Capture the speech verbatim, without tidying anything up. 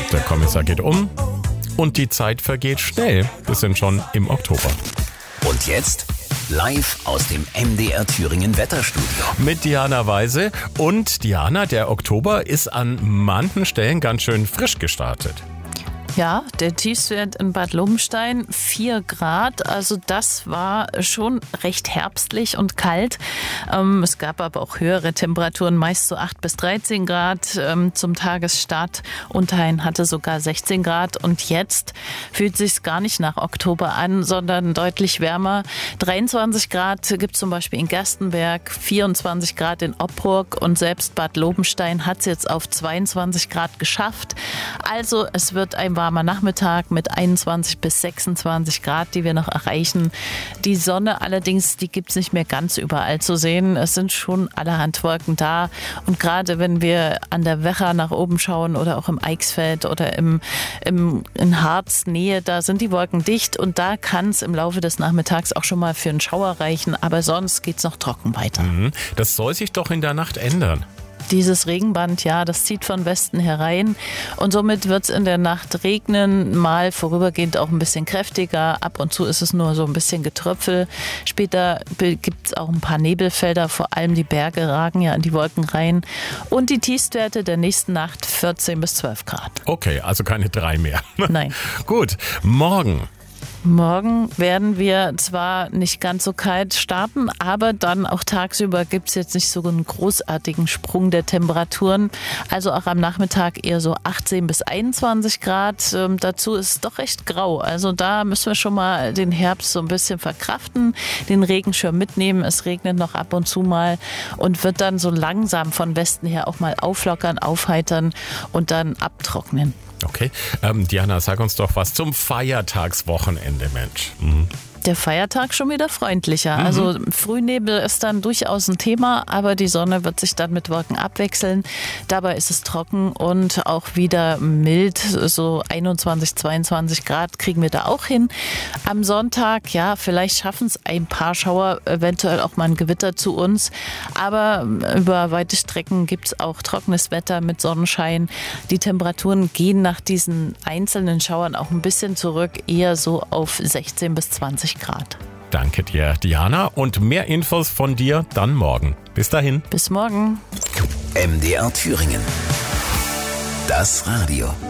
Der Kommissar geht um und die Zeit vergeht schnell. Wir sind schon im Oktober. Und jetzt live aus dem M D R Thüringen Wetterstudio. Mit Diana Weise. Und Diana, der Oktober ist an manchen Stellen ganz schön frisch gestartet. Ja, der Tiefstwert in Bad Lobenstein vier Grad, also das war schon recht herbstlich und kalt. Ähm, es gab aber auch höhere Temperaturen, meist so acht bis dreizehn Grad ähm, zum Tagesstart. Unterhain hatte sogar sechzehn Grad und jetzt fühlt sich's gar nicht nach Oktober an, sondern deutlich wärmer. dreiundzwanzig Grad gibt es zum Beispiel in Gerstenberg, vierundzwanzig Grad in Oppurg und selbst Bad Lobenstein hat es jetzt auf zweiundzwanzig Grad geschafft. Also es wird ein warmer Nachmittag mit einundzwanzig bis sechsundzwanzig Grad, die wir noch erreichen. Die Sonne allerdings, die gibt es nicht mehr ganz überall zu sehen. Es sind schon allerhand Wolken da. Und gerade wenn wir an der Wecher nach oben schauen oder auch im Eichsfeld oder im, im, in Harz Nähe, da sind die Wolken dicht und da kann es im Laufe des Nachmittags auch schon mal für einen Schauer reichen. Aber sonst geht es noch trocken weiter. Mhm. Das soll sich doch in der Nacht ändern. Dieses Regenband, ja, das zieht von Westen herein und somit wird es in der Nacht regnen, mal vorübergehend auch ein bisschen kräftiger. Ab und zu ist es nur so ein bisschen Getröpfel. Später gibt es auch ein paar Nebelfelder, vor allem die Berge ragen ja in die Wolken rein. Und die Tiefstwerte der nächsten Nacht vierzehn bis zwölf Grad. Okay, also keine drei mehr. Nein. Gut, morgen. Morgen werden wir zwar nicht ganz so kalt starten, aber dann auch tagsüber gibt es jetzt nicht so einen großartigen Sprung der Temperaturen. Also auch am Nachmittag eher so achtzehn bis einundzwanzig Grad. Ähm, dazu ist es doch recht grau. Also da müssen wir schon mal den Herbst so ein bisschen verkraften, den Regenschirm mitnehmen. Es regnet noch ab und zu mal und wird dann so langsam von Westen her auch mal auflockern, aufheitern und dann abtrocknen. Okay. Ähm, Diana, sag uns doch was zum Feiertagswochenende, Mensch. Mhm. Der Feiertag schon wieder freundlicher. Mhm. Also Frühnebel ist dann durchaus ein Thema, aber die Sonne wird sich dann mit Wolken abwechseln. Dabei ist es trocken und auch wieder mild. So einundzwanzig, zweiundzwanzig Grad kriegen wir da auch hin. Am Sonntag, ja, vielleicht schaffen es ein paar Schauer, eventuell auch mal ein Gewitter zu uns. Aber über weite Strecken gibt es auch trockenes Wetter mit Sonnenschein. Die Temperaturen gehen nach diesen einzelnen Schauern auch ein bisschen zurück, eher so auf sechzehn bis zwanzig Grad. Danke dir, Diana. Und mehr Infos von dir dann morgen. Bis dahin. Bis morgen. M D R Thüringen. Das Radio.